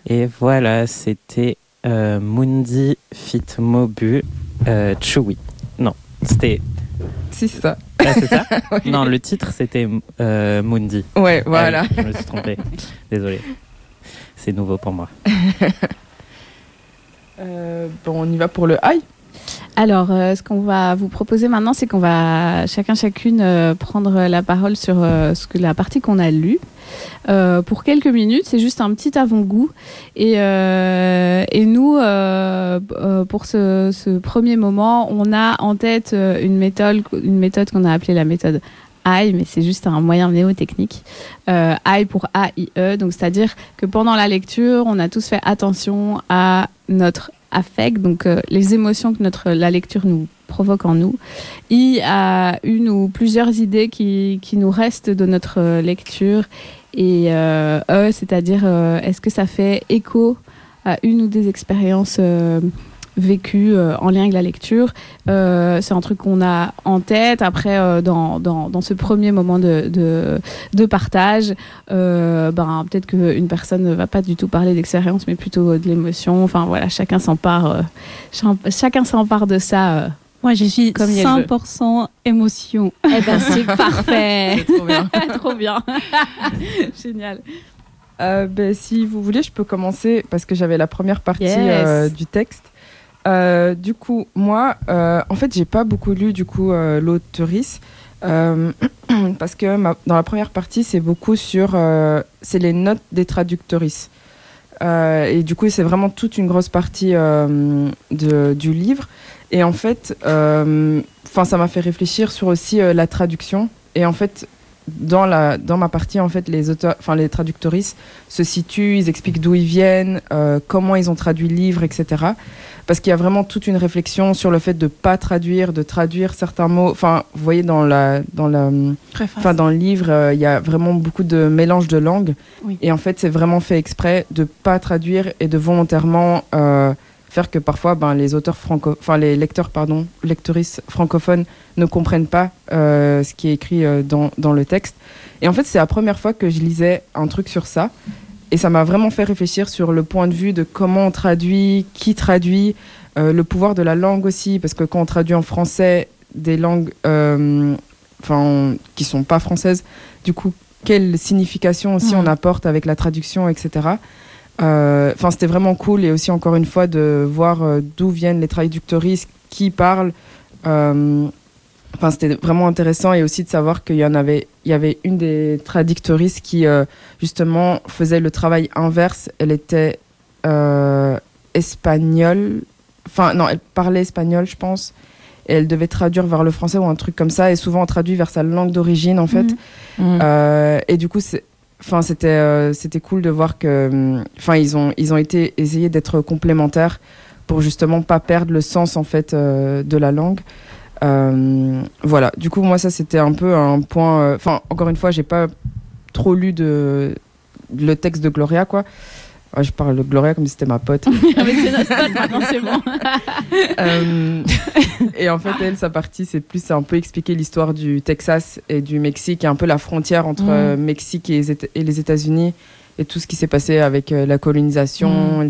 Et voilà, c'était Mundi Fit Mobu Chewy. Non, c'était... Si, c'est ça. Ah, c'est ça. Oui. Non, le titre, c'était Mundi. Ouais, voilà. Ah oui, je me suis trompée. Désolé. C'est nouveau pour moi. Bon, on y va pour le high. Alors, ce qu'on va vous proposer maintenant, c'est qu'on va chacune prendre la parole sur la partie qu'on a lue. Pour quelques minutes, c'est juste un petit avant-goût. Et nous, pour ce premier moment, on a en tête une méthode qu'on a appelée la méthode AI, mais c'est juste un moyen mnémotechnique. AI pour AIE, donc c'est-à-dire que pendant la lecture, on a tous fait attention à notre affect, donc les émotions que la lecture nous provoque en nous. Il y a une ou plusieurs idées qui nous restent de notre lecture et c'est-à-dire est-ce que ça fait écho à une ou des expériences vécues en lien avec la lecture. C'est un truc qu'on a en tête. Après, dans ce premier moment de partage, peut-être qu'une personne ne va pas du tout parler d'expérience, mais plutôt de l'émotion. Enfin voilà, chacun s'empare de ça. Moi, je suis comme 100% émotion. Eh ben, c'est parfait. C'est trop bien. Trop bien. Génial. Si vous voulez, je peux commencer parce que j'avais la première partie du texte. Du coup, moi, en fait, j'ai pas beaucoup lu l'auteurice parce que dans la première partie, c'est beaucoup sur c'est les notes des traductrices. Et du coup, c'est vraiment toute une grosse partie du livre. Et en fait, ça m'a fait réfléchir sur aussi la traduction. Et en fait, dans ma partie, en fait, les traductrices se situent, ils expliquent d'où ils viennent, comment ils ont traduit le livre, etc. Parce qu'il y a vraiment toute une réflexion sur le fait de pas traduire, de traduire certains mots. Enfin, vous voyez dans le livre, il y a vraiment beaucoup de mélange de langues. Oui. Et en fait, c'est vraiment fait exprès de pas traduire et de volontairement faire que parfois, les lectrices francophones ne comprennent pas ce qui est écrit dans le texte. Et en fait, c'est la première fois que je lisais un truc sur ça. Et ça m'a vraiment fait réfléchir sur le point de vue de comment on traduit, qui traduit, le pouvoir de la langue aussi, parce que quand on traduit en français des langues qui sont pas françaises, du coup, quelle signification aussi on apporte avec la traduction, etc. C'était vraiment cool, et aussi encore une fois de voir d'où viennent les traductrices, qui parlent. C'était vraiment intéressant, et aussi de savoir qu'il y avait une des traductrices qui justement faisait le travail inverse. Elle était espagnole, elle parlait espagnol, je pense, et elle devait traduire vers le français ou un truc comme ça, et souvent on traduit vers sa langue d'origine en fait. Et du coup c'était cool de voir que ils ont essayé d'être complémentaires pour justement pas perdre le sens en fait de la langue. Voilà, du coup moi ça c'était un peu un point, encore une fois j'ai pas trop lu le texte de Gloria, quoi. Je parle de Gloria comme si c'était ma pote. Mais c'est notre pote maintenant, c'est bon. Et en fait elle, sa partie c'est un peu expliquer l'histoire du Texas et du Mexique, et un peu la frontière entre Mexique et les États-Unis, et tout ce qui s'est passé avec la colonisation,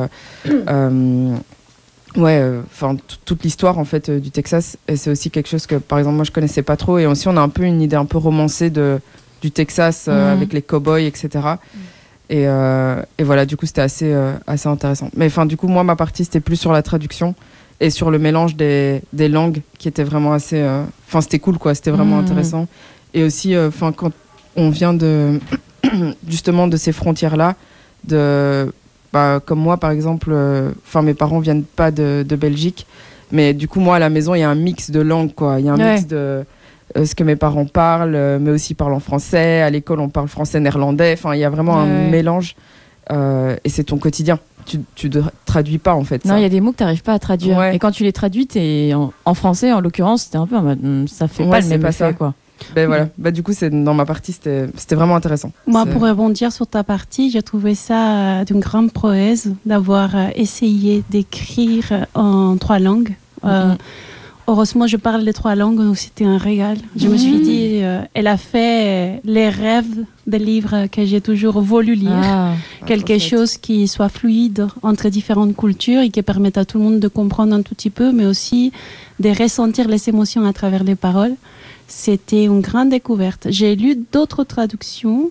toute l'histoire en fait du Texas. Et c'est aussi quelque chose que par exemple moi je connaissais pas trop, et aussi on a un peu une idée un peu romancée du Texas avec les cow-boys, etc. Et voilà, du coup c'était assez intéressant. Mais du coup moi ma partie c'était plus sur la traduction et sur le mélange des langues, qui était vraiment assez c'était cool, quoi. C'était vraiment intéressant. Et aussi quand on vient de justement de ces frontières là, comme moi par exemple, mes parents viennent pas de Belgique, mais du coup moi à la maison il y a un mix de langues, quoi. Il y a un mix de ce que mes parents parlent, mais aussi parlent en français. À l'école on parle français néerlandais, il y a vraiment un mélange, et c'est ton quotidien. Tu ne traduis pas en fait. Non, il y a des mots que tu n'arrives pas à traduire, ouais. Et quand tu les traduis t'es en français en l'occurrence, c'était un peu ça fait pas le même effet, quoi. Voilà. Du coup, dans ma partie, c'était vraiment intéressant. Moi, pour rebondir sur ta partie, j'ai trouvé ça d'une grande prouesse d'avoir essayé d'écrire en 3 langues. heureusement, je parle les 3 langues, donc c'était un régal. Je me suis dit, elle a fait les rêves des livres que j'ai toujours voulu lire. Quelque chose qui soit fluide entre différentes cultures et qui permette à tout le monde de comprendre un tout petit peu, mais aussi de ressentir les émotions à travers les paroles. C'était une grande découverte. J'ai lu d'autres traductions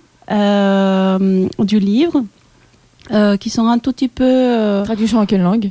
du livre. Qui sont un tout petit peu... Traduction en quelle langue?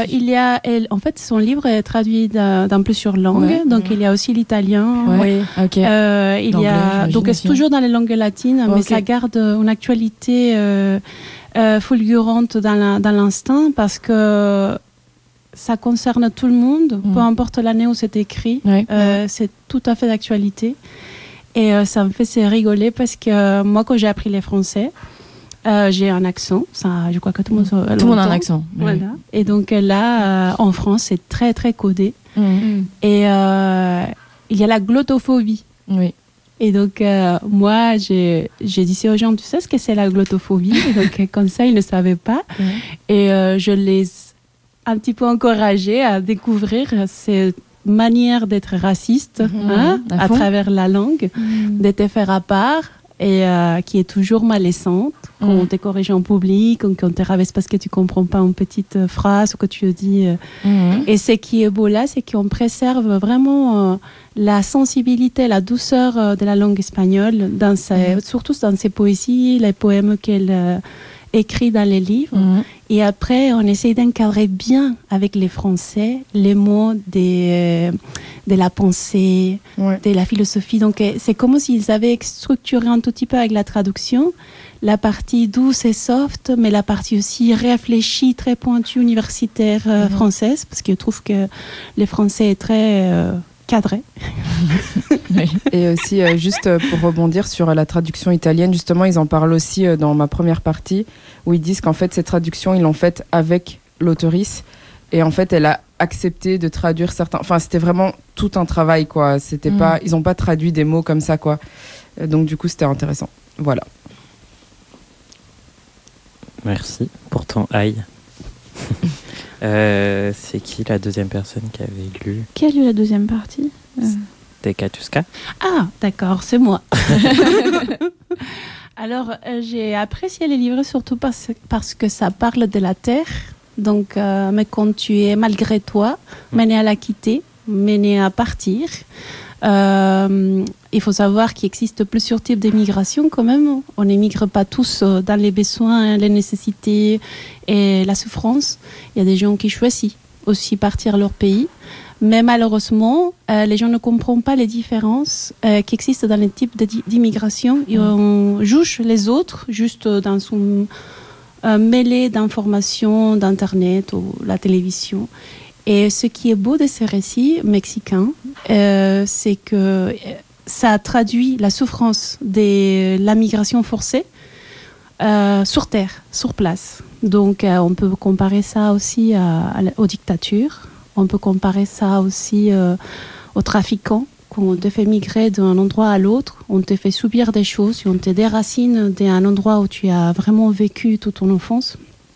En fait, son livre est traduit dans plusieurs langues. Donc, il y a aussi l'italien. Oui, ok. Donc, c'est toujours dans les langues latines, mais ça garde une actualité fulgurante dans l'instant parce que ça concerne tout le monde, peu importe l'année où c'est écrit. C'est tout à fait d'actualité. Et ça me fait rigoler parce que moi, quand j'ai appris les français, j'ai un accent, ça, je crois que tout le monde a un accent. Voilà. Et donc là, en France, c'est très très codé. Et il y a la glottophobie. Oui. Et donc moi, j'ai dit aux gens, tu sais ce que c'est la glottophobie? Et donc comme ça, ils ne savaient pas. Et je les un petit peu encouragés à découvrir cette manière d'être raciste à travers la langue, d'être faire à part. Et qui est toujours malaisante quand on te corrige en public, quand on te rabaisse parce que tu comprends pas une petite phrase ou que tu dis. Et ce qui est beau là, c'est qu'on préserve vraiment la sensibilité, la douceur de la langue espagnole, surtout dans ses poésies, les poèmes qu'elle écrit dans les livres. Et après, on essaye d'encadrer bien avec les Français les mots de la pensée, de la philosophie. Donc, c'est comme s'ils avaient structuré un tout petit peu avec la traduction la partie douce et soft, mais la partie aussi réfléchie, très pointue, universitaire française, parce que je trouve que les Français est très cadré. Et aussi, juste pour rebondir sur la traduction italienne, justement, ils en parlent aussi dans ma première partie, où ils disent qu'en fait, cette traduction, ils l'ont faite avec l'auteurice. Et en fait, elle a accepté de traduire certains... Enfin, c'était vraiment tout un travail, quoi. C'était pas... Ils n'ont pas traduit des mots comme ça, quoi. Donc, du coup, c'était intéressant. Voilà. Merci pour ton aïe. C'est qui la deuxième personne qui avait lu? Qui a lu la deuxième partie? C'était Katuska. Ah, d'accord, c'est moi. Alors, j'ai apprécié les livres surtout parce que ça parle de la terre. Donc, mais quand tu es malgré toi, mené à la quitter, mené à partir, il faut savoir qu'il existe plusieurs types d'émigration quand même. On n'émigre pas tous dans les besoins, les nécessités et la souffrance. Il y a des gens qui choisissent aussi partir leur pays. Mais malheureusement, les gens ne comprennent pas les différences qui existent dans les types d'immigration. Et on juge les autres juste dans son mêlée d'informations, d'Internet ou la télévision. Et ce qui est beau de ces récits mexicains, c'est que ça traduit la souffrance de la migration forcée sur terre, sur place. Donc on peut comparer ça aussi aux dictatures, on peut comparer ça aussi aux trafiquants. Quand on te fait migrer d'un endroit à l'autre, on te fait subir des choses, on te déracine d'un endroit où tu as vraiment vécu toute ton enfance.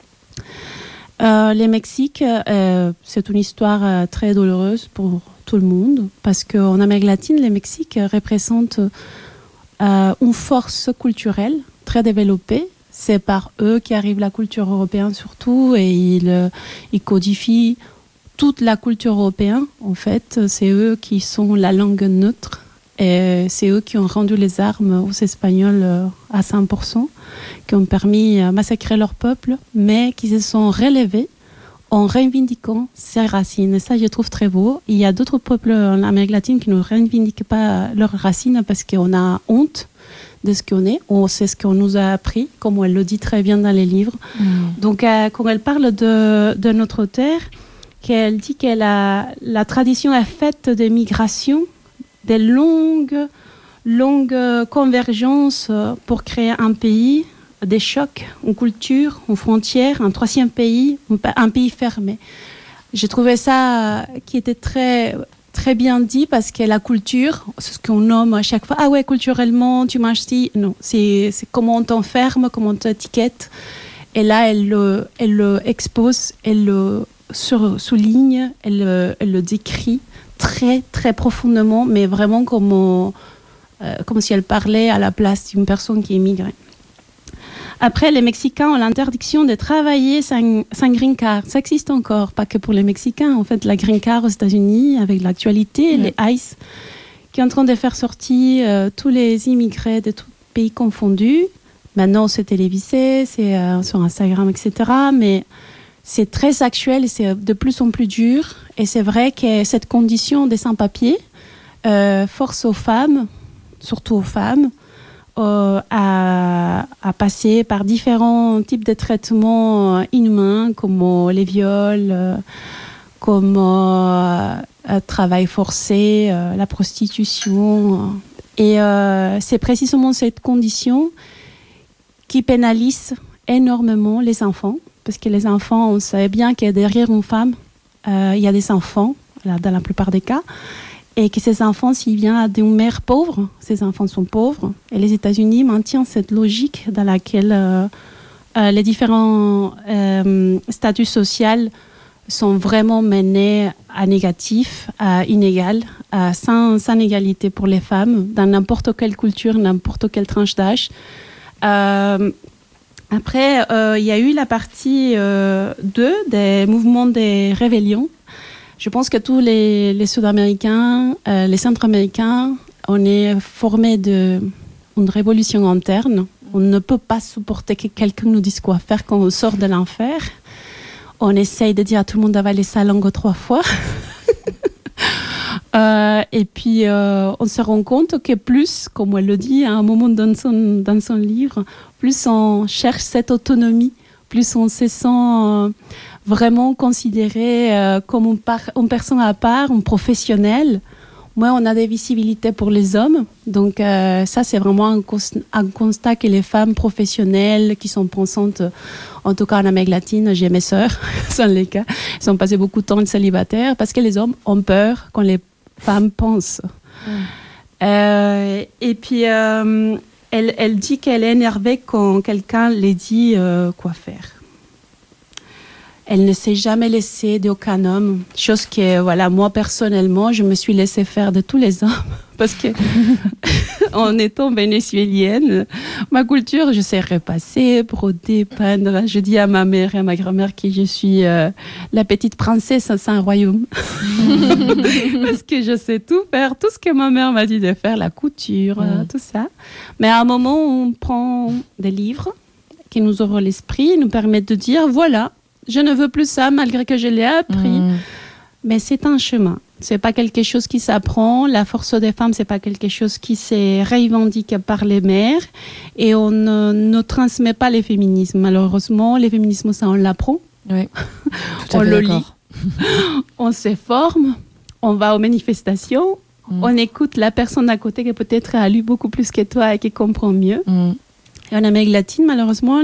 Les Mexiques, c'est une histoire très douloureuse pour tout le monde parce qu'en Amérique latine, les Mexiques représentent une force culturelle très développée. C'est par eux qu'arrive la culture européenne surtout et ils codifient toute la culture européenne. En fait, c'est eux qui sont la langue neutre. Et c'est eux qui ont rendu les armes aux Espagnols à 100%, qui ont permis de massacrer leur peuple, mais qui se sont relevés en revendiquant ses racines. Et ça, je trouve très beau. Il y a d'autres peuples en Amérique latine qui ne revendiquent pas leurs racines parce qu'on a honte de ce qu'on est. C'est ce qu'on nous a appris, comme elle le dit très bien dans les livres. Donc, quand elle parle de notre terre, qu'elle dit que la tradition est faite de migration, des longues convergences pour créer un pays, des chocs, une culture, une frontière, un troisième pays, un pays fermé. J'ai trouvé ça qui était très, très bien dit parce que la culture, c'est ce qu'on nomme à chaque fois. Ah ouais, culturellement, tu manges ci. Non, c'est comment on t'enferme, comment on t'étiquette. Et là, elle le expose, elle le souligne, elle le décrit très, très profondément, mais vraiment comme si elle parlait à la place d'une personne qui émigrait. Après, les Mexicains ont l'interdiction de travailler sans green card. Ça existe encore, pas que pour les Mexicains. En fait, la green card aux États-Unis, avec l'actualité, les ICE, qui est en train de faire sortir tous les immigrés de tous pays confondus. Maintenant, c'est télévisé, c'est sur Instagram, etc. Mais c'est très actuel et c'est de plus en plus dur. Et c'est vrai que cette condition des sans-papiers force aux femmes, surtout aux femmes, à passer par différents types de traitements inhumains, comme les viols, comme travail forcé, la prostitution. Et c'est précisément cette condition qui pénalise énormément les enfants, parce que les enfants, on sait bien que derrière une femme, il y a des enfants, là, dans la plupart des cas, et que ces enfants, s'ils viennent d'une mère pauvre, ces enfants sont pauvres. Et les États-Unis maintiennent cette logique dans laquelle les différents statuts sociaux sont vraiment menés à négatif, à inégal, sans égalité pour les femmes, dans n'importe quelle culture, n'importe quelle tranche d'âge. Après, il y a eu la partie 2 des mouvements de rébellion. Je pense que tous les Sud-Américains, les Centra-Américains, on est formés d'une révolution interne. On ne peut pas supporter que quelqu'un nous dise quoi faire quand on sort de l'enfer. On essaye de dire à tout le monde d'avaler sa langue 3 fois. Et puis, on se rend compte que plus, comme elle le dit à un moment dans son livre, plus on cherche cette autonomie, plus on se sent vraiment considéré comme une personne à part, un professionnel. Moins on a des visibilités pour les hommes. Donc ça, c'est vraiment un constat que les femmes professionnelles qui sont pensantes, en tout cas en Amérique latine, j'ai mes sœurs, sont les cas, elles ont passé beaucoup de temps célibataires parce que les hommes ont peur quand les femmes pensent. Et puis, elle dit qu'elle est énervée quand quelqu'un lui dit quoi faire. Elle ne s'est jamais laissée d'aucun homme. Chose que, voilà, moi, personnellement, je me suis laissée faire de tous les hommes. Parce que, en étant vénézuélienne, ma culture, je sais repasser, broder, peindre. Je dis à ma mère et à ma grand-mère que je suis la petite princesse à Saint-Royaume. Parce que je sais tout faire, tout ce que ma mère m'a dit de faire, la couture, tout ça. Mais à un moment, on prend des livres qui nous ouvrent l'esprit, nous permettent de dire, voilà, je ne veux plus ça, malgré que je l'ai appris. Mais c'est un chemin. C'est pas quelque chose qui s'apprend. La force des femmes, c'est pas quelque chose qui se revendique par les mères. Et on ne transmet pas les féminismes. Malheureusement, les féminismes, ça, on l'apprend. Oui. On le lit. On se forme. On va aux manifestations. On écoute la personne à côté qui peut-être a lu beaucoup plus que toi et qui comprend mieux. Et en Amérique latine, malheureusement,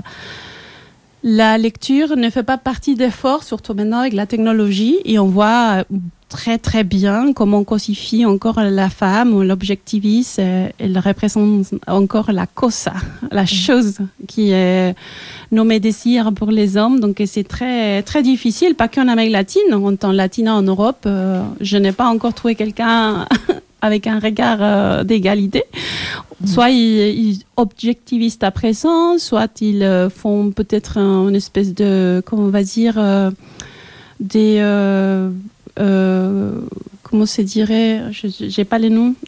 la lecture ne fait pas partie d'efforts, surtout maintenant avec la technologie, et on voit très très bien comment on cosifie encore la femme, l'objectivise, elle représente encore la cosa, la chose qui est nommée désir pour les hommes, donc c'est très très difficile, pas qu'en Amérique latine, en tant latina en Europe, je n'ai pas encore trouvé quelqu'un avec un regard d'égalité. Soit ils objectivisent ta présence, soit ils font peut-être une espèce de, comment on va dire, comment se dirait, j'ai pas les noms,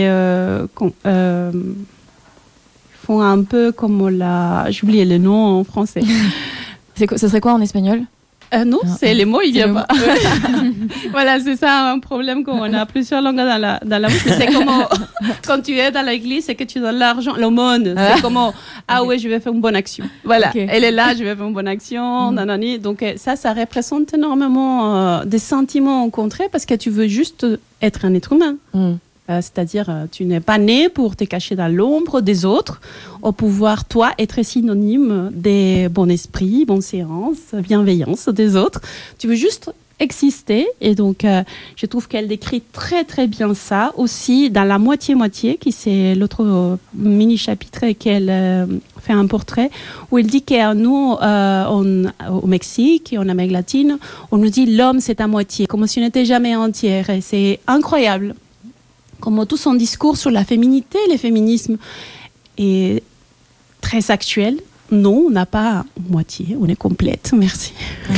font un peu comme j'ai oublié les noms en français. Ce serait quoi en espagnol? Non, c'est les mots, ils viennent pas. Voilà, c'est ça un problème qu'on a plusieurs langues dans la bouche. C'est comme quand tu es dans l'église et que tu donnes l'argent, l'aumône. C'est comme ouais, je vais faire une bonne action. Voilà, elle est là, je vais faire une bonne action. Nanani. Donc ça représente énormément des sentiments rencontrés parce que tu veux juste être un être humain. C'est-à-dire, tu n'es pas né pour te cacher dans l'ombre des autres, au pouvoir, toi, être synonyme des bons esprits, bonne séance, bienveillance des autres. Tu veux juste exister. Et donc, je trouve qu'elle décrit très, très bien ça. Aussi, dans la moitié-moitié, qui c'est l'autre mini-chapitre qu'elle fait un portrait, où elle dit que nous, au Mexique et en Amérique latine, on nous dit l'homme, c'est à moitié, comme si on n'était jamais entière. Et c'est incroyable. Comme tout son discours sur la féminité, le féminisme est très actuel. Non, on n'a pas moitié, on est complète. Merci.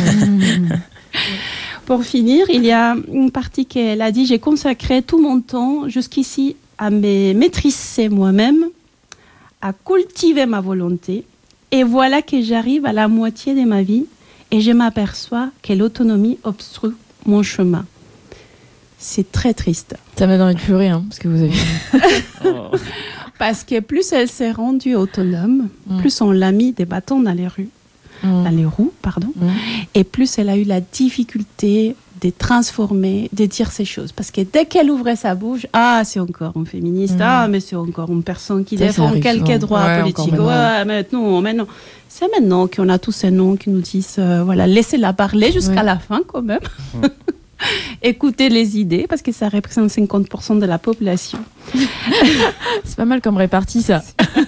Pour finir, il y a une partie qu'elle a dit « J'ai consacré tout mon temps jusqu'ici à me maîtriser moi-même, à cultiver ma volonté. Et voilà que j'arrive à la moitié de ma vie et je m'aperçois que l'autonomie obstrue mon chemin. » C'est très triste. Ça m'a envie de pleurer, ce que vous avez dit. Parce que plus elle s'est rendue autonome, plus on l'a mis des bâtons dans les roues. Et plus elle a eu la difficulté de transformer, de dire ces choses. Parce que dès qu'elle ouvrait sa bouche, c'est encore une féministe, mais c'est encore une personne qui défend quelques droits politiques. Mais non. C'est maintenant qu'on a tous ces noms qui nous disent, laissez-la parler jusqu'à la fin quand même. Écoutez les idées, parce que ça représente 50% de la population. C'est pas mal comme réparti, ça.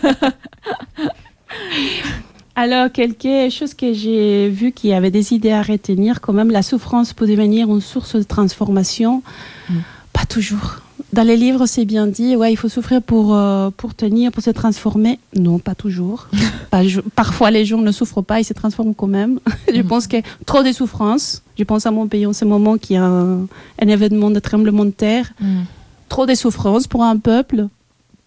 Alors, quelque chose que j'ai vu qui avait des idées à retenir, quand même, la souffrance peut devenir une source de transformation. Pas toujours. Dans les livres, c'est bien dit, il faut souffrir pour tenir, pour se transformer. Non, pas toujours. Parfois, les gens ne souffrent pas, ils se transforment quand même. Je pense que trop de souffrance. Je pense à mon pays en ce moment qui a un événement de tremblement de terre. Trop de souffrance pour un peuple. Pourquoi ?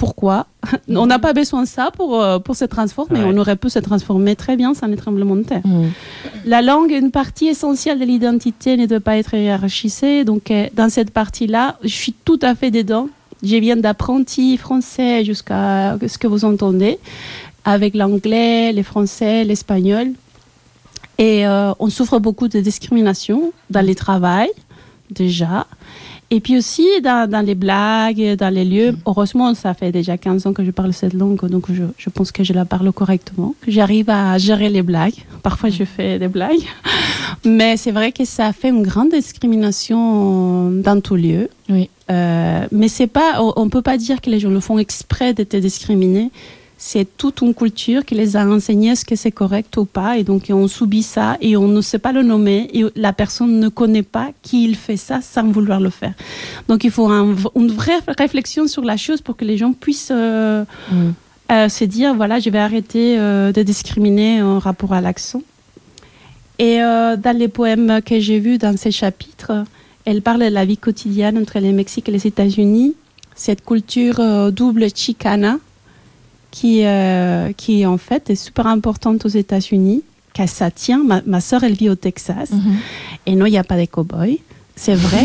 On n'a pas besoin de ça pour se transformer. On aurait pu se transformer très bien sans les tremblements de terre. La langue est une partie essentielle de l'identité, ne doit pas être hiérarchisée. Donc, dans cette partie-là, je suis tout à fait dedans. Je viens d'apprenti français jusqu'à ce que vous entendez, avec l'anglais, le français, l'espagnol. Et on souffre beaucoup de discrimination dans les travails, déjà. Et puis aussi dans les blagues, dans les lieux. Heureusement, ça fait déjà 15 ans que je parle cette langue, donc je pense que je la parle correctement. J'arrive à gérer les blagues. Parfois, je fais des blagues. Mais c'est vrai que ça fait une grande discrimination dans tous lieux. Oui. Mais c'est pas, on peut pas dire que les gens le font exprès d'être discriminés. C'est toute une culture qui les a enseigné ce que c'est correct ou pas. Et donc, on subit ça et on ne sait pas le nommer. Et la personne ne connaît pas qui il fait ça sans vouloir le faire. Donc, il faut une vraie réflexion sur la chose pour que les gens puissent se dire, je vais arrêter de discriminer en rapport à l'accent. Et dans les poèmes que j'ai vus dans ces chapitres, elle parle de la vie quotidienne entre le Mexique et les États-Unis. Cette culture double chicana, qui en fait est super importante aux États-Unis, car ça tient. Ma sœur, elle vit au Texas, et non, il n'y a pas de cow-boys. C'est vrai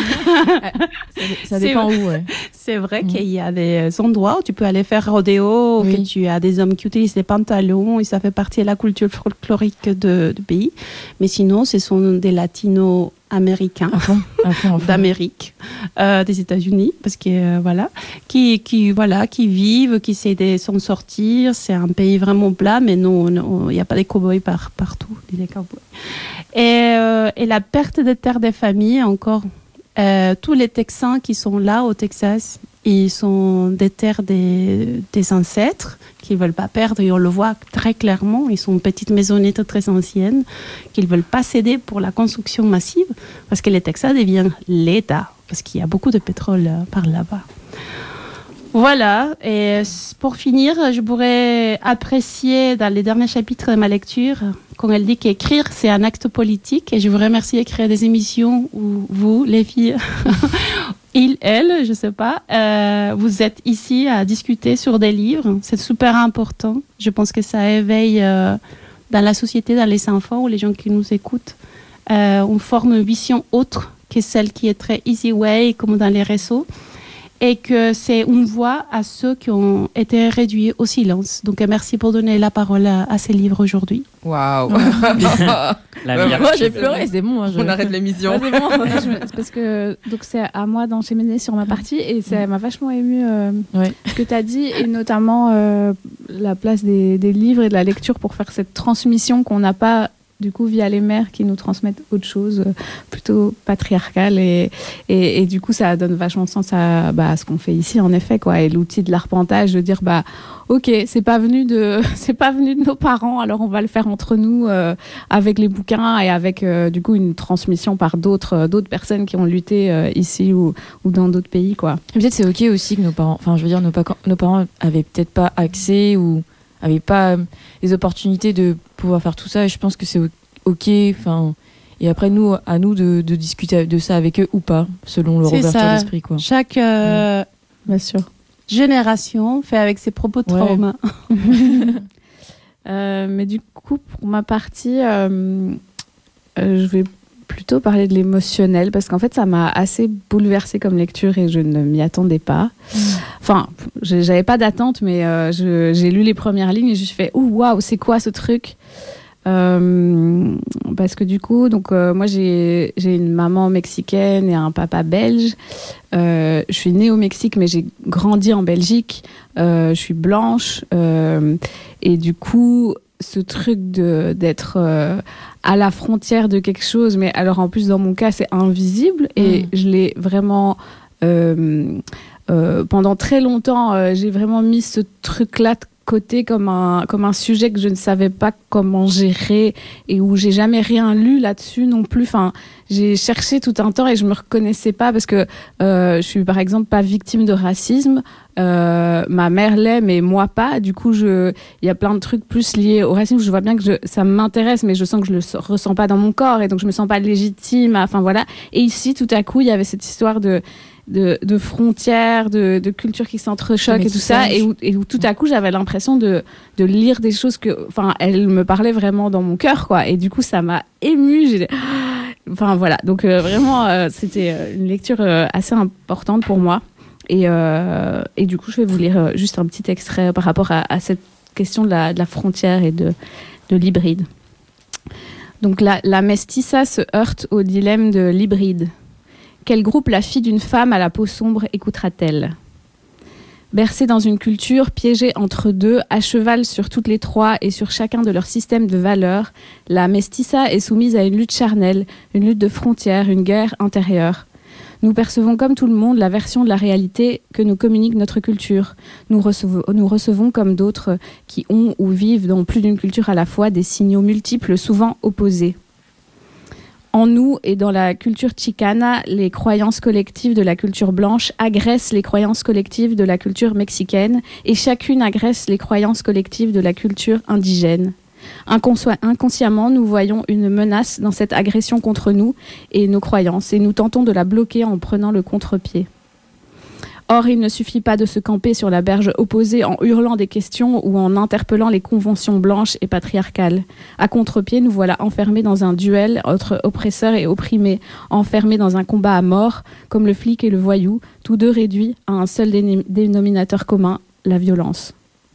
ça dépend où, C'est vrai qu'il y a des endroits où tu peux aller faire rodéo, que tu as des hommes qui utilisent des pantalons, et ça fait partie de la culture folklorique du pays. Mais sinon, ce sont des latinos américains, d'Amérique, des États-Unis, parce que qui vivent, qui essaient de s'en sortir. C'est un pays vraiment plat, mais non, il n'y a pas de cow-boys partout, des cowboys. Et la perte des terres des familles, encore, tous les Texans qui sont là au Texas, ils sont des terres des ancêtres qu'ils ne veulent pas perdre, et on le voit très clairement. Ils sont petites maisonnettes très anciennes qu'ils ne veulent pas céder pour la construction massive, parce que le Texas devient l'État, parce qu'il y a beaucoup de pétrole par là-bas. Voilà, et pour finir, je pourrais apprécier dans les derniers chapitres de ma lecture, quand elle dit qu'écrire, c'est un acte politique, et je vous remercie d'écrire des émissions où vous, les filles, elle, je ne sais pas, vous êtes ici à discuter sur des livres. C'est super important. Je pense que ça éveille dans la société, dans les enfants ou les gens qui nous écoutent, une forme de vision autre que celle qui est très easy way, comme dans les réseaux. Et que c'est une voix à ceux qui ont été réduits au silence. Donc, merci pour donner la parole à ces livres aujourd'hui. Waouh. Moi, j'ai pleuré, c'est bon. On arrête l'émission. Ouais, c'est bon. Parce que donc c'est à moi d'enchaîner sur ma partie, et ça m'a vachement ému ce que tu as dit, et notamment la place des livres et de la lecture pour faire cette transmission qu'on n'a pas du coup via les mères qui nous transmettent autre chose, plutôt patriarcale, et du coup ça donne vachement de sens à ce qu'on fait ici en effet, quoi. Et l'outil de l'arpentage, de dire ok, c'est pas venu de nos parents, alors on va le faire entre nous avec les bouquins et avec du coup une transmission par d'autres personnes qui ont lutté ici ou dans d'autres pays, quoi. Et peut-être c'est ok aussi que nos parents avaient peut-être pas accès ou avaient pas les opportunités de pouvoir faire tout ça, et je pense que c'est ok, enfin, et après à nous de discuter de ça avec eux ou pas, selon leur ouverture d'esprit, quoi. Chaque bien sûr génération fait avec ses propres traumas. Mais du coup, pour ma partie, je vais plutôt parler de l'émotionnel, parce qu'en fait, ça m'a assez bouleversée comme lecture et je ne m'y attendais pas. Enfin, j'avais pas d'attente, mais j'ai lu les premières lignes et je me suis fait « Oh, waouh, c'est quoi ce truc ?» Parce que du coup, moi j'ai une maman mexicaine et un papa belge. Je suis née au Mexique, mais j'ai grandi en Belgique. Je suis blanche, et du coup, ce truc d'être à la frontière de quelque chose, mais alors en plus dans mon cas c'est invisible, et je l'ai vraiment pendant très longtemps, j'ai vraiment mis ce truc-là de côté comme un sujet que je ne savais pas comment gérer et où j'ai jamais rien lu là-dessus non plus. Enfin, j'ai cherché tout un temps et je me reconnaissais pas, parce que je suis par exemple pas victime de racisme. Ma mère l'est, mais moi pas. Du coup, il y a plein de trucs plus liés au racisme où je vois bien que ça m'intéresse, mais je sens que je le ressens pas dans mon corps, et donc je me sens pas légitime. Enfin voilà. Et ici, tout à coup, il y avait cette histoire de frontières, de cultures qui s'entrechoquent et tout ça, et où tout à coup j'avais l'impression de lire des choses elles me parlaient vraiment dans mon cœur, quoi. Et du coup ça m'a émue. Enfin voilà, donc vraiment c'était une lecture assez importante pour moi, et du coup je vais vous lire juste un petit extrait par rapport à cette question de la frontière et de l'hybride. Donc la mestissa se heurte au dilemme de l'hybride. Quel groupe la fille d'une femme à la peau sombre écoutera-t-elle ? Bercée dans une culture, piégée entre deux, à cheval sur toutes les trois et sur chacun de leurs systèmes de valeurs, la mestissa est soumise à une lutte charnelle, une lutte de frontières, une guerre intérieure. Nous percevons comme tout le monde la version de la réalité que nous communique notre culture. Nous recevons comme d'autres qui ont ou vivent dans plus d'une culture à la fois des signaux multiples, souvent opposés. En nous et dans la culture chicana, les croyances collectives de la culture blanche agressent les croyances collectives de la culture mexicaine, et chacune agresse les croyances collectives de la culture indigène. Inconsciemment, nous voyons une menace dans cette agression contre nous et nos croyances, et nous tentons de la bloquer en prenant le contre-pied. Or, il ne suffit pas de se camper sur la berge opposée en hurlant des questions ou en interpellant les conventions blanches et patriarcales. À contre-pied, nous voilà enfermés dans un duel entre oppresseurs et opprimés, enfermés dans un combat à mort, comme le flic et le voyou, tous deux réduits à un seul dénominateur commun, la violence.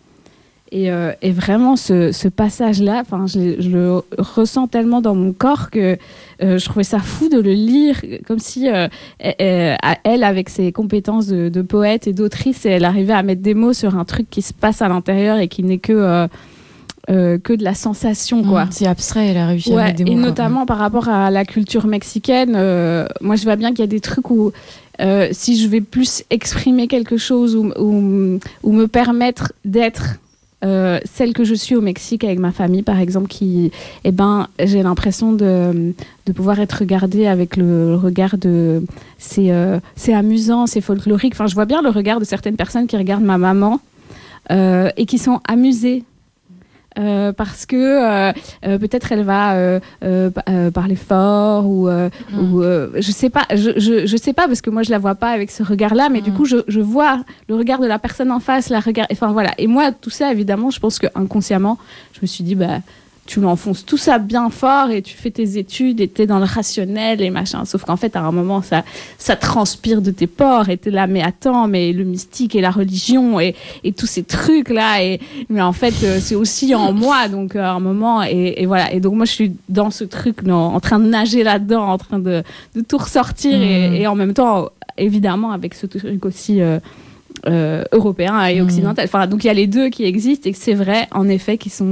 Et vraiment, ce passage-là, je le ressens tellement dans mon corps que je trouvais ça fou de le lire, comme si elle, avec ses compétences de poète et d'autrice, elle arrivait à mettre des mots sur un truc qui se passe à l'intérieur et qui n'est que de la sensation, quoi. C'est abstrait, elle a réussi à mettre des mots. Et notamment par rapport à la culture mexicaine, moi je vois bien qu'il y a des trucs où si je vais plus exprimer quelque chose ou me permettre d'être celle que je suis au Mexique avec ma famille, par exemple, j'ai l'impression de pouvoir être regardée avec le regard de c'est amusant, c'est folklorique. Enfin, je vois bien le regard de certaines personnes qui regardent ma maman et qui sont amusées. Parce que peut-être elle va parler fort ou je sais pas, je sais pas, parce que moi je la vois pas avec ce regard-là, mais du coup je vois le regard de la personne en face, enfin voilà. Et moi tout ça, évidemment, je pense que inconsciemment je me suis dit tu l'enfonces tout ça bien fort et tu fais tes études et t'es dans le rationnel et machin. Sauf qu'en fait, à un moment, ça transpire de tes pores et t'es là, mais attends, mais le mystique et la religion et tous ces trucs-là. Mais en fait, c'est aussi en moi. Donc, à un moment, et voilà. Et donc, moi, je suis dans ce truc, en train de nager là-dedans, en train de tout ressortir et en même temps, évidemment, avec ce truc aussi européen et occidental. Enfin, donc, il y a les deux qui existent et que c'est vrai, en effet, qui sont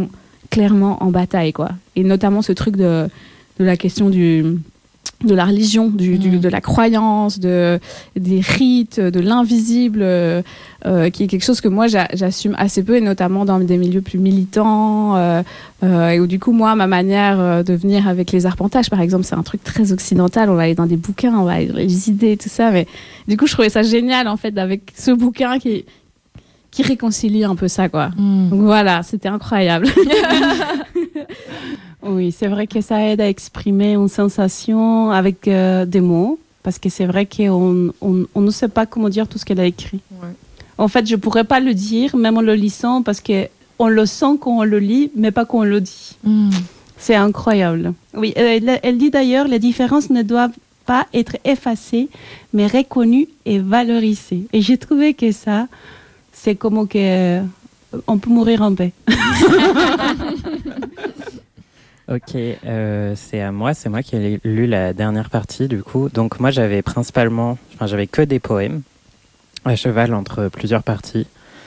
clairement en bataille, quoi. Et notamment ce truc de la question de la religion, de la croyance, des rites, de l'invisible, qui est quelque chose que moi j'assume assez peu, et notamment dans des milieux plus militants, et où du coup moi ma manière de venir avec les arpentages par exemple, c'est un truc très occidental, on va aller dans des bouquins, on va aller dans les idées, tout ça, mais du coup je trouvais ça génial en fait avec ce bouquin qui réconcilie un peu ça, quoi. Donc voilà, c'était incroyable. Oui, c'est vrai que ça aide à exprimer une sensation avec des mots, parce que c'est vrai qu'on ne sait pas comment dire tout ce qu'elle a écrit. Ouais. En fait, je ne pourrais pas le dire, même en le lisant, parce qu'on le sent quand on le lit, mais pas quand on le dit. C'est incroyable. Oui, elle dit d'ailleurs, les différences ne doivent pas être effacées, mais reconnues et valorisées. Et j'ai trouvé que ça, c'est comme que on peut mourir en paix. Ok, c'est moi qui ai lu la dernière partie du coup. Donc moi j'avais que des poèmes à cheval entre plusieurs parties.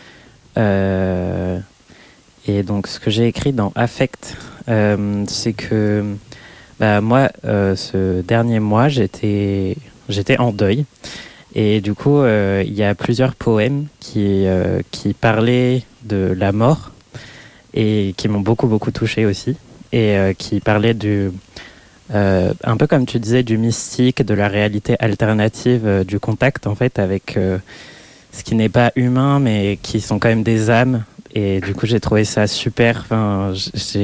Et donc ce que j'ai écrit dans Affect, c'est que moi ce dernier mois j'étais en deuil. Et du coup, il y a plusieurs poèmes qui parlaient de la mort et qui m'ont beaucoup, beaucoup touchée aussi. Et qui parlaient un peu comme tu disais, du mystique, de la réalité alternative, du contact en fait avec ce qui n'est pas humain, mais qui sont quand même des âmes. Et du coup, j'ai trouvé ça super. Enfin,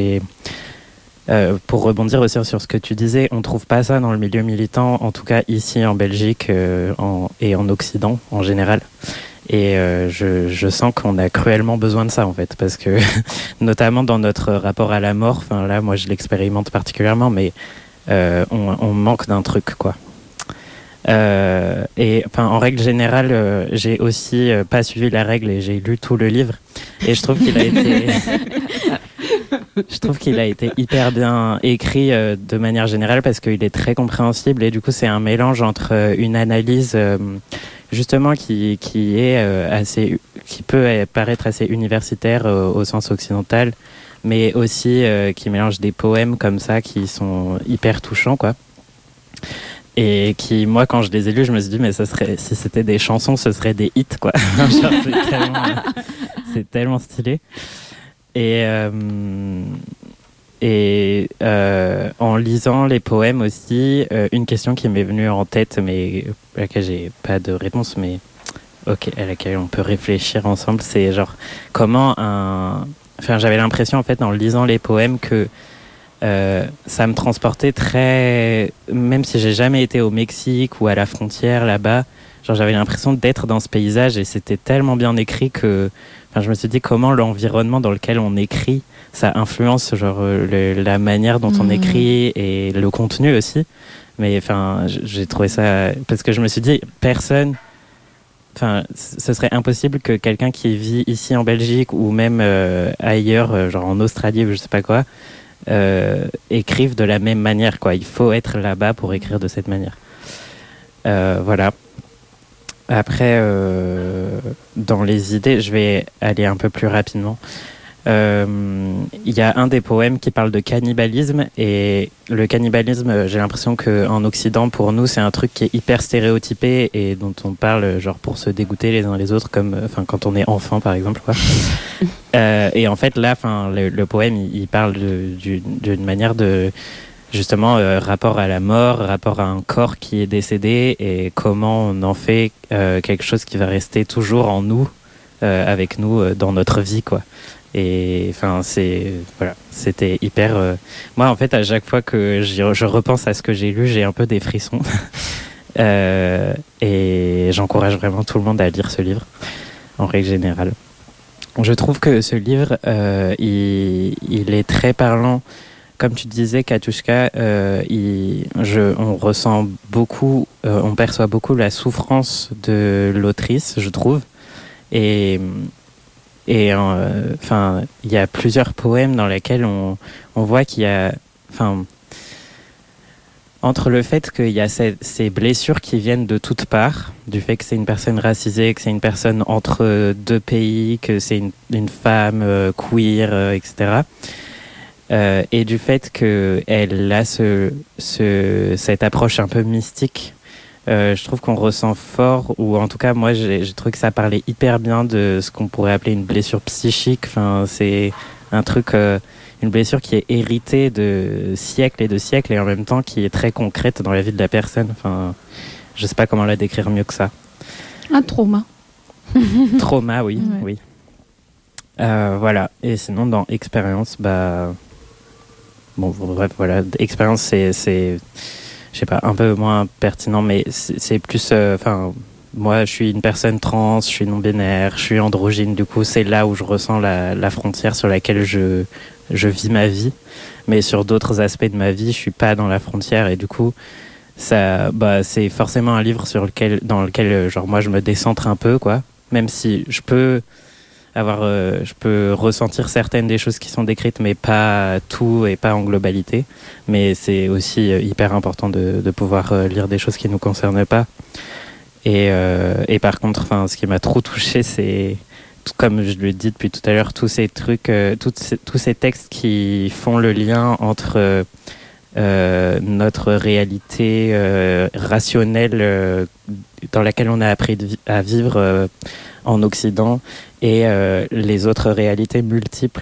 pour rebondir aussi sur ce que tu disais, on trouve pas ça dans le milieu militant, en tout cas ici en Belgique et en Occident en général. Et je sens qu'on a cruellement besoin de ça en fait, parce que notamment dans notre rapport à la mort, enfin là moi je l'expérimente particulièrement, mais on manque d'un truc quoi. Et enfin en règle générale, j'ai aussi pas suivi la règle et j'ai lu tout le livre et je trouve qu'il a été hyper bien écrit de manière générale parce qu'il est très compréhensible et du coup c'est un mélange entre une analyse justement qui peut paraître assez universitaire au sens occidental, mais aussi qui mélange des poèmes comme ça qui sont hyper touchants quoi. Et qui, moi, quand je les ai lus, je me suis dit, mais si c'était des chansons, ce serait des hits, quoi. Genre, c'est tellement stylé. Et en lisant les poèmes aussi, une question qui m'est venue en tête, mais à laquelle j'ai pas de réponse, mais à laquelle on peut réfléchir ensemble, c'est genre comment j'avais l'impression en fait en lisant les poèmes que ça me transportait même si j'ai jamais été au Mexique ou à la frontière là-bas, genre j'avais l'impression d'être dans ce paysage et c'était tellement bien écrit que je me suis dit comment l'environnement dans lequel on écrit ça influence genre la manière dont on écrit et le contenu aussi. Mais j'ai trouvé ça parce que je me suis dit ce serait impossible que quelqu'un qui vit ici en Belgique ou même ailleurs, genre en Australie ou je sais pas quoi, écrivent de la même manière quoi. Il faut être là-bas pour écrire de cette manière. Voilà. Après, dans les idées, je vais aller un peu plus rapidement. Il y a un des poèmes qui parle de cannibalisme et le cannibalisme, j'ai l'impression qu'en Occident, pour nous, c'est un truc qui est hyper stéréotypé et dont on parle genre pour se dégoûter les uns les autres, comme quand on est enfant par exemple quoi. Et en fait là, le poème, il parle d'une manière de justement rapport à la mort, rapport à un corps qui est décédé et comment on en fait quelque chose qui va rester toujours en nous, avec nous dans notre vie quoi. Et c'était hyper moi en fait à chaque fois que je repense à ce que j'ai lu, j'ai un peu des frissons. Et j'encourage vraiment tout le monde à lire ce livre en règle générale. Je trouve que ce livre il est très parlant. Comme tu disais, Katiuska, on ressent beaucoup, on perçoit beaucoup la souffrance de l'autrice, je trouve. Et il y a plusieurs poèmes dans lesquels on voit qu'il y a, entre le fait qu'il y a ces blessures qui viennent de toutes parts, du fait que c'est une personne racisée, que c'est une personne entre deux pays, que c'est une femme queer, etc. et du fait qu'elle a cette approche un peu mystique. Je trouve qu'on ressent fort, ou en tout cas moi j'ai trouvé que ça parlait hyper bien de ce qu'on pourrait appeler une blessure psychique. Enfin, c'est un truc, une blessure qui est héritée de siècles et en même temps qui est très concrète dans la vie de la personne. Enfin, je sais pas comment la décrire mieux que ça. Un trauma. Trauma, oui, ouais. Oui. Voilà. Et sinon dans expérience, bon bref, voilà, expérience c'est je sais pas, un peu moins pertinent, mais c'est plus, moi je suis une personne trans, je suis non-binaire, je suis androgyne, du coup c'est là où je ressens la frontière sur laquelle je vis ma vie, mais sur d'autres aspects de ma vie je suis pas dans la frontière, et du coup ça, c'est forcément un livre dans lequel genre moi je me décentre un peu, quoi, même si je peux ressentir certaines des choses qui sont décrites, mais pas tout et pas en globalité. Mais c'est aussi hyper important de pouvoir lire des choses qui nous concernent pas. Et par contre, ce qui m'a trop touché, c'est, comme je le dis depuis tout à l'heure, tous ces trucs, tous ces textes qui font le lien entre notre réalité rationnelle dans laquelle on a appris à vivre en Occident, et les autres réalités multiples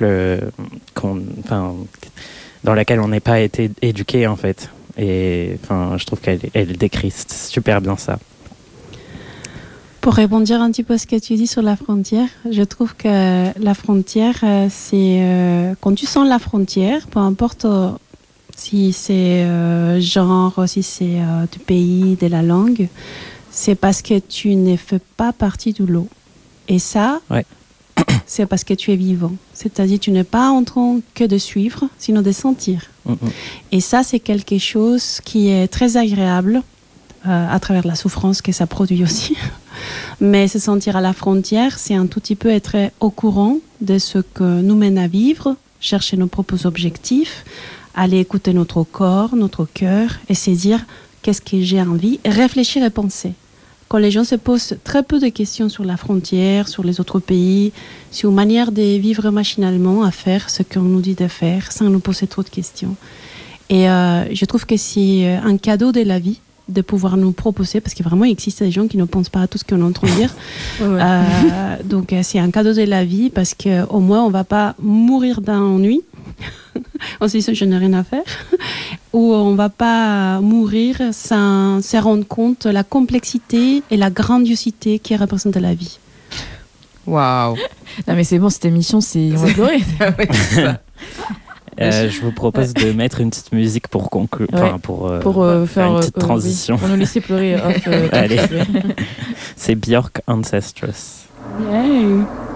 dans laquelle on n'est pas été éduqué, en fait. Et je trouve qu'elle décrit super bien ça. Pour répondre un petit peu à ce que tu dis sur la frontière, je trouve que la frontière, c'est quand tu sens la frontière, peu importe si c'est genre, si c'est du pays, de la langue, c'est parce que tu ne fais pas partie du lot. Et ça, ouais. C'est parce que tu es vivant. C'est-à-dire tu n'es pas en train que de suivre, sinon de sentir. Et ça, c'est quelque chose qui est très agréable à travers la souffrance que ça produit aussi. Mais se sentir à la frontière, c'est un tout petit peu être au courant de ce que nous mène à vivre, chercher nos propres objectifs, aller écouter notre corps, notre cœur, et se dire qu'est-ce que j'ai envie, réfléchir et penser. Quand les gens se posent très peu de questions sur la frontière, sur les autres pays, sur une manière de vivre machinalement, à faire ce qu'on nous dit de faire, sans nous poser trop de questions. Et je trouve que c'est un cadeau de la vie de pouvoir nous proposer, parce que vraiment il existe des gens qui ne pensent pas à tout ce qu'on est en train de dire. Ouais. Donc c'est un cadeau de la vie, parce qu'au moins on ne va pas mourir d'ennui. On se dit je n'ai rien à faire, ou on va pas mourir sans se rendre compte de la complexité et la grandiosité qui représente la vie. Waouh! Non mais c'est bon, cette émission, on va pleurer. Je vous propose de mettre une petite musique pour conclure, pour faire une petite transition. Oui, pour nous laisser pleurer. Allez, c'est Björk Ancestress. Yay!